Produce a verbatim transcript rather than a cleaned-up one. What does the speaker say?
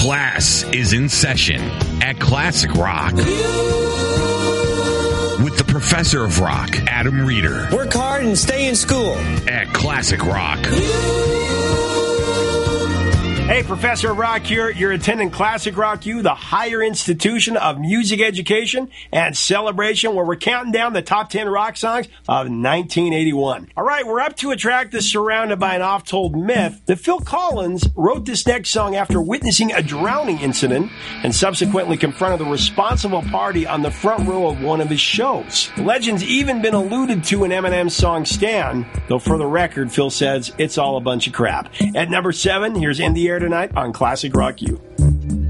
Class is in session at Classic Rock with the professor of rock, Adam Reeder. Work hard and stay in school at Classic Rock. Hey, Professor of Rock here. You're attending Classic Rock U, the higher institution of music education and celebration, where we're counting down the top ten rock songs of nineteen eighty-one. All right, we're up to a track that's surrounded by an oft-told myth that Phil Collins wrote this next song after witnessing a drowning incident and subsequently confronted the responsible party on the front row of one of his shows. The legend's even been alluded to in Eminem's song Stan, though for the record, Phil says it's all a bunch of crap. At number seven, here's In the Air Tonight on Classic Rock U.